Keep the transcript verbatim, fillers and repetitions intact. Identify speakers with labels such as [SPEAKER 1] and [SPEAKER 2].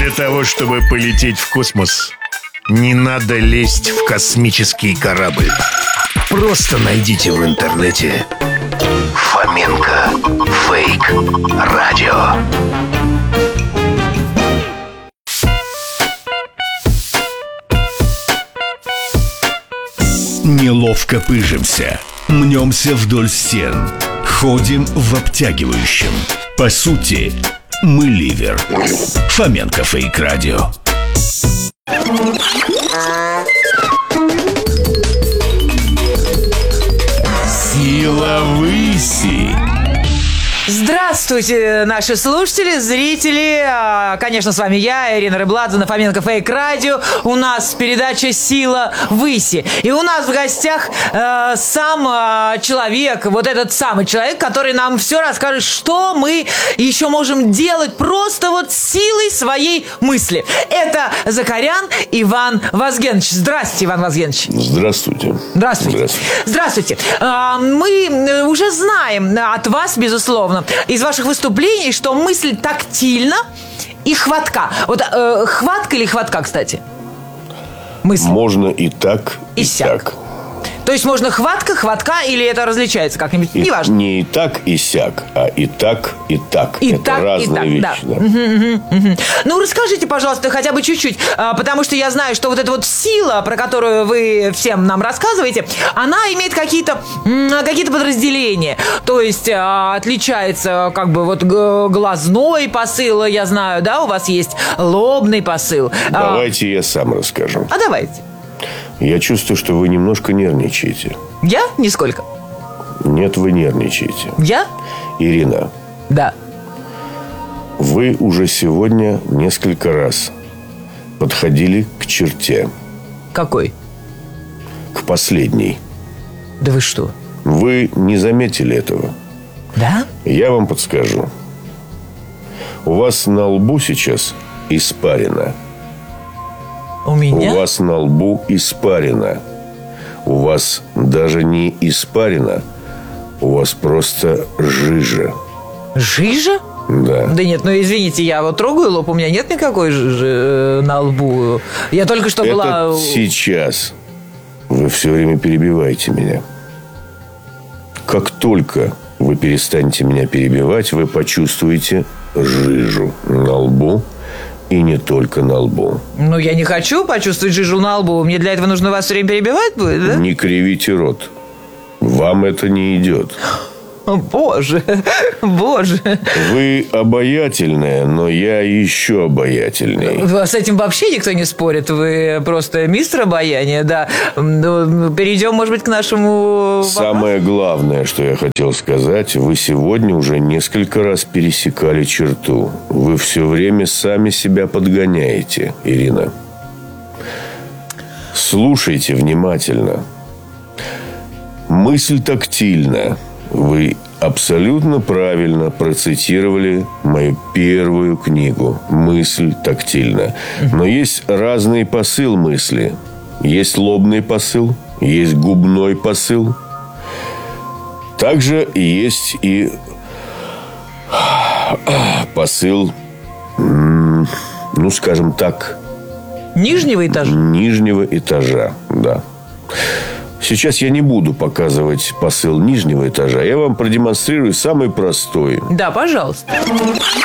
[SPEAKER 1] Для того, чтобы полететь в космос, не надо лезть в космический корабль. Просто найдите в интернете Фоменко Фейк Радио.
[SPEAKER 2] Неловко пыжимся, мнемся вдоль стен, ходим в обтягивающем. По сути, мы ливер. Фоменко Фейк Радио. Сила выси.
[SPEAKER 3] Здравствуйте, наши слушатели, зрители. Конечно, с вами я, Ирина Рыбладзе, на Фоменко Фейк Радио. У нас передача «Сила выси». И у нас в гостях э, сам э, человек, вот этот самый человек, который нам все расскажет, что мы еще можем делать просто вот силой своей мысли. Это Закарян Иван Вазгенович. Здравствуйте, Иван Вазгенович.
[SPEAKER 4] Здравствуйте.
[SPEAKER 3] Здравствуйте.
[SPEAKER 4] Здравствуйте.
[SPEAKER 3] Здравствуйте. Э, мы уже знаем от вас, безусловно, из ваших выступлений, что мысль тактильна и хватка. Вот э, хватка или хватка, кстати? Мысль.
[SPEAKER 4] Можно и так,
[SPEAKER 3] и,
[SPEAKER 4] и
[SPEAKER 3] сяк.
[SPEAKER 4] так.
[SPEAKER 3] То есть можно хватка, хватка, или это различается как-нибудь?
[SPEAKER 4] И,
[SPEAKER 3] Неважно.
[SPEAKER 4] Не и так, и сяк, а и так, и так.
[SPEAKER 3] И
[SPEAKER 4] это
[SPEAKER 3] так,
[SPEAKER 4] разные
[SPEAKER 3] и так,
[SPEAKER 4] вещи.
[SPEAKER 3] Да.
[SPEAKER 4] Да.
[SPEAKER 3] Угу, угу, угу. Ну, расскажите, пожалуйста, хотя бы чуть-чуть, потому что я знаю, что вот эта вот сила, про которую вы всем нам рассказываете, она имеет какие-то, какие-то подразделения. То есть отличается как бы вот глазной посыл, я знаю, да, у вас есть лобный посыл.
[SPEAKER 4] Давайте а... я сам расскажу.
[SPEAKER 3] А давайте.
[SPEAKER 4] Я чувствую, что вы немножко нервничаете.
[SPEAKER 3] Я? Нисколько.
[SPEAKER 4] Нет, вы нервничаете.
[SPEAKER 3] Я?
[SPEAKER 4] Ирина.
[SPEAKER 3] Да.
[SPEAKER 4] Вы уже сегодня несколько раз подходили к черте.
[SPEAKER 3] Какой?
[SPEAKER 4] К последней.
[SPEAKER 3] Да вы что?
[SPEAKER 4] Вы не заметили этого.
[SPEAKER 3] Да?
[SPEAKER 4] Я вам подскажу. У вас на лбу сейчас испарина.
[SPEAKER 3] У меня?
[SPEAKER 4] У вас на лбу испарина. У вас даже не испарина. У вас просто жижа.
[SPEAKER 3] Жижа?
[SPEAKER 4] Да.
[SPEAKER 3] Да нет, ну извините, я вот трогаю лоб, у меня нет никакой жижи на лбу. Я только что
[SPEAKER 4] Это
[SPEAKER 3] была...
[SPEAKER 4] сейчас. Вы все время перебиваете меня. Как только вы перестанете меня перебивать, вы почувствуете жижу на лбу. И не только на лбу.
[SPEAKER 3] Ну, я не хочу почувствовать жижу на лбу. Мне для этого нужно вас все время перебивать будет, да?
[SPEAKER 4] Не кривите рот. Вам это не идет.
[SPEAKER 3] О, боже, боже.
[SPEAKER 4] Вы обаятельная, но я еще обаятельней.
[SPEAKER 3] С этим вообще никто не спорит. Вы просто мистер обаяния, да. Перейдем, может быть, к нашему...
[SPEAKER 4] Самое главное, что я хотел сказать, вы сегодня уже несколько раз пересекали черту. Вы все время сами себя подгоняете, Ирина. Слушайте внимательно. Мысль тактильна. Вы абсолютно правильно процитировали мою первую книгу «Мысль тактильна». Но есть разный посыл мысли. Есть лобный посыл, есть губной посыл. Также есть и посыл, ну, скажем так...
[SPEAKER 3] Нижнего этажа?
[SPEAKER 4] Нижнего этажа, да. Сейчас я не буду показывать посыл нижнего этажа. Я вам продемонстрирую самый простой.
[SPEAKER 3] Да, пожалуйста.